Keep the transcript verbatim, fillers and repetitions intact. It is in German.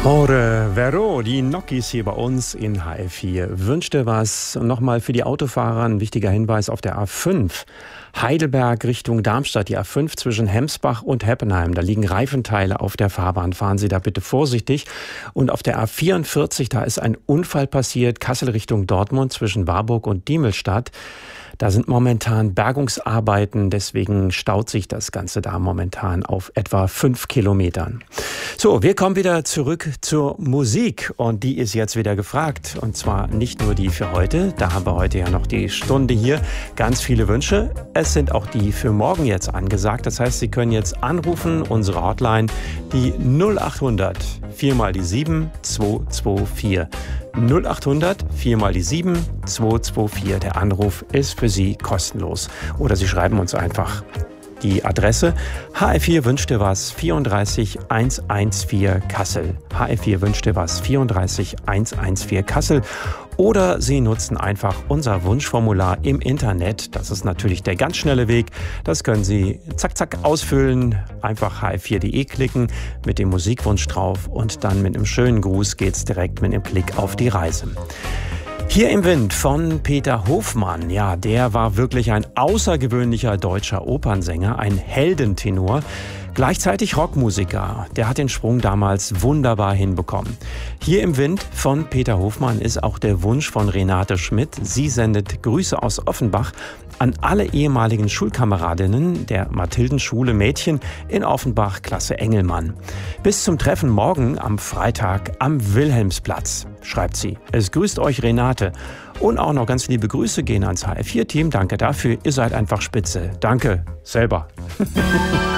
Amore Vero, die Nokis hier bei uns in H F vier. Wünschte was. Und nochmal für die Autofahrer ein wichtiger Hinweis auf der A fünf. Heidelberg Richtung Darmstadt, die A fünf zwischen Hemsbach und Heppenheim. Da liegen Reifenteile auf der Fahrbahn. Fahren Sie da bitte vorsichtig. Und auf der A vierundvierzig, da ist ein Unfall passiert. Kassel Richtung Dortmund zwischen Warburg und Diemelstadt. Da sind momentan Bergungsarbeiten, deswegen staut sich das Ganze da momentan auf etwa fünf Kilometern. So, wir kommen wieder zurück zur Musik und die ist jetzt wieder gefragt. Und zwar nicht nur die für heute, da haben wir heute ja noch die Stunde hier, ganz viele Wünsche. Es sind auch die für morgen jetzt angesagt. Das heißt, Sie können jetzt anrufen, unsere Hotline, die null achthundert vier mal die sieben zwei zwei vier. null achthundert vier mal die sieben zwei zwei vier. Der Anruf ist für Sie kostenlos. Oder Sie schreiben uns einfach die Adresse H F vier wünschte was vierunddreißig hundertvierzehn Kassel. H F vier wünschte was vierunddreißig hundertvierzehn Kassel. Oder Sie nutzen einfach unser Wunschformular im Internet. Das ist natürlich der ganz schnelle Weg. Das können Sie zack, zack ausfüllen. Einfach h f vier punkt de klicken, mit dem Musikwunsch drauf und dann mit einem schönen Gruß geht's direkt mit einem Klick auf die Reise. Hier im Wind von Peter Hofmann. Ja, der war wirklich ein außergewöhnlicher deutscher Opernsänger, ein Heldentenor. Gleichzeitig Rockmusiker. Der hat den Sprung damals wunderbar hinbekommen. Hier im Wind von Peter Hofmann ist auch der Wunsch von Renate Schmidt. Sie sendet Grüße aus Offenbach an alle ehemaligen Schulkameradinnen der Mathildenschule Mädchen in Offenbach, Klasse Engelmann. Bis zum Treffen morgen am Freitag am Wilhelmsplatz, schreibt sie. Es grüßt euch Renate. Und auch noch ganz liebe Grüße gehen ans H F vier Team. Danke dafür. Ihr seid einfach spitze. Danke. Selber.